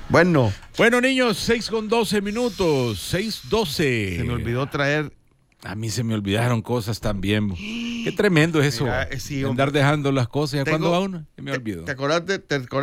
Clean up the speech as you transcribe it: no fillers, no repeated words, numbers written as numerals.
Bueno, niños, 6:12, 6:12. se me olvidó traer. A mí se me olvidaron cosas también. Qué tremendo es eso. Mira, sí, andar dejando las cosas. Tengo- ¿Cuándo va uno? Se me olvidó. ¿Te acordaste?